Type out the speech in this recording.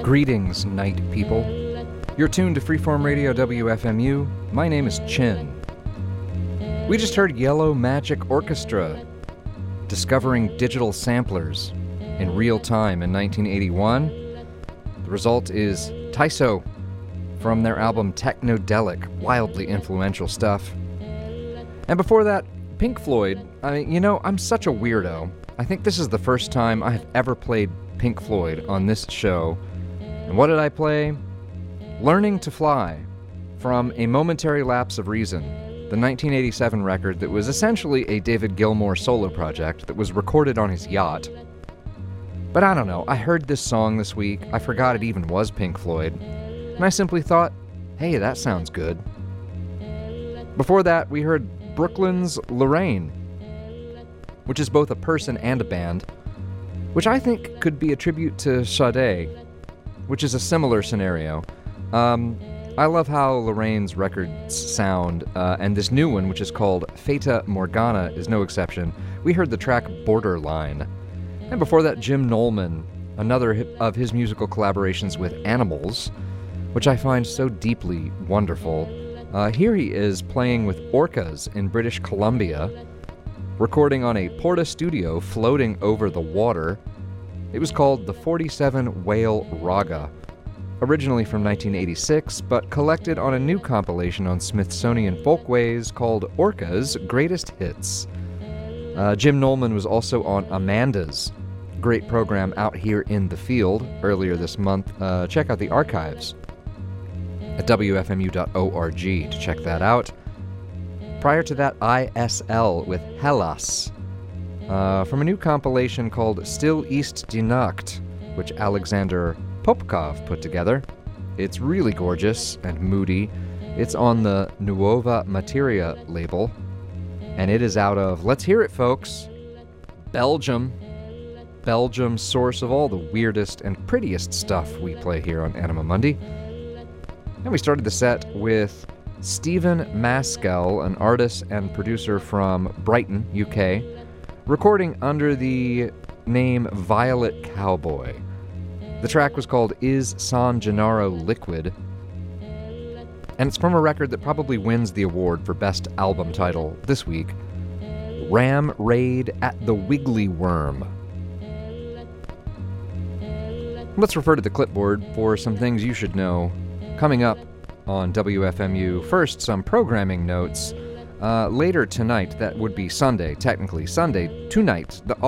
Greetings, night people. You're tuned to Freeform Radio WFMU. My name is Chin. We just heard Yellow Magic Orchestra discovering digital samplers in real time in 1981. The result is Taiso from their album Technodelic, wildly influential stuff. And before that, Pink Floyd. I'm such a weirdo. I think this is the first time I have ever played Pink Floyd on this show. And what did I play? Learning to Fly, from A Momentary Lapse of Reason, the 1987 record that was essentially a David Gilmour solo project that was recorded on his yacht. But I don't know, I heard this song this week, I forgot it even was Pink Floyd, and I simply thought, hey, that sounds good. Before that, we heard Brooklyn's Lorraine, which is both a person and a band, which I think could be a tribute to Sade, which is a similar scenario. I love how Lorraine's records sound, and this new one, which is called Fata Morgana, is no exception. We heard the track Borderline. And before that, Jim Nolman, another of his musical collaborations with Animals, which I find so deeply wonderful. Here he is playing with Orcas in British Columbia, recording on a Porta studio floating over the water. It was called the 47 Whale Raga, originally from 1986, but collected on a new compilation on Smithsonian Folkways called Orca's Greatest Hits. Jim Nolman was also on Amanda's great program Out Here in the Field earlier this month. Check out the archives at wfmu.org to check that out. Prior to that, ISL with Hellas, from a new compilation called Still East Die Nacht, which Alexander Popkov put together. It's really gorgeous and moody. It's on the Nuova Materia label, and it is out of, let's hear it folks, Belgium. Belgium, source of all the weirdest and prettiest stuff we play here on Anima Mundi. And we started the set with Stephen Maskell, an artist and producer from Brighton, UK, recording under the name Violet Cowboy. The track was called Is San Gennaro Liquid, and it's from a record that probably wins the award for Best Album Title this week, Ram Raid at the Wiggly Worm. Let's refer to the clipboard for some things you should know coming up on WFMU. First, some programming notes. Later tonight, that would be Sunday, technically, Sunday, tonight,